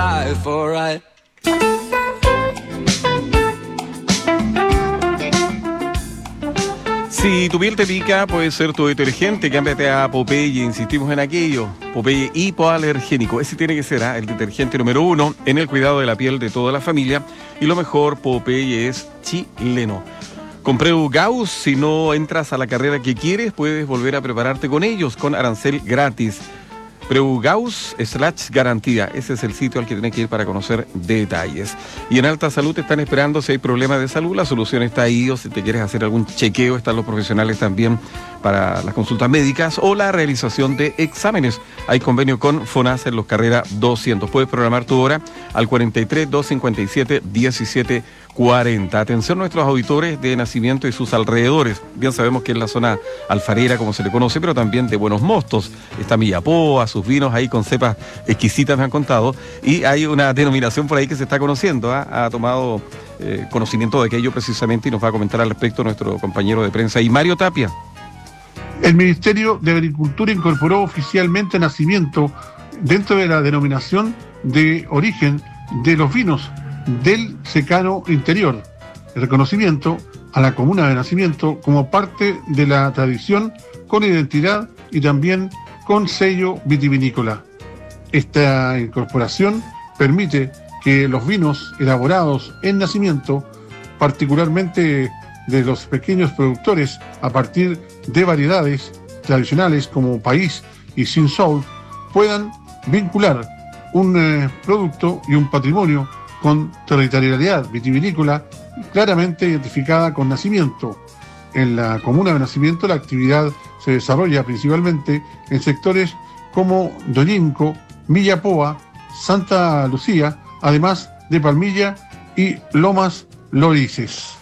life, alright. Si tu piel te pica, puede ser tu detergente. Cámbiate a Popeye, insistimos en aquello. Popeye hipoalergénico. Ese tiene que ser el detergente número 1 en el cuidado de la piel de toda la familia. Y lo mejor, Popeye es chileno. Con Preu Gauss, si no entras a la carrera que quieres, puedes volver a prepararte con ellos, con arancel gratis. Preu Gauss / garantía. Ese es el sitio al que tienes que ir para conocer detalles. Y en Alta Salud te están esperando si hay problemas de salud. La solución está ahí, o si te quieres hacer algún chequeo, están los profesionales también para las consultas médicas o la realización de exámenes. Hay convenio con FONASA en los Carrera 200. Puedes programar tu hora al 43 257 1740. Atención a nuestros auditores de Nacimiento y sus alrededores. Bien sabemos que es la zona alfarera, como se le conoce, pero también de Buenos Mostos. Está Millapoa, sus vinos ahí con cepas exquisitas, me han contado. Y hay una denominación por ahí que se está conociendo. Ha tomado conocimiento de aquello precisamente y nos va a comentar al respecto nuestro compañero de prensa, y Mario Tapia. El Ministerio de Agricultura incorporó oficialmente Nacimiento dentro de la denominación de origen de los vinos del secano interior. El reconocimiento a la comuna de Nacimiento como parte de la tradición, con identidad y también con sello vitivinícola. Esta incorporación permite que los vinos elaborados en Nacimiento, particularmente de los pequeños productores a partir de variedades tradicionales como País y Sin Soul, puedan vincular un producto y un patrimonio con territorialidad vitivinícola claramente identificada con Nacimiento. En la comuna de Nacimiento la actividad se desarrolla principalmente en sectores como Doñinco, Millapoa, Santa Lucía, además de Palmilla y Lomas Lorices.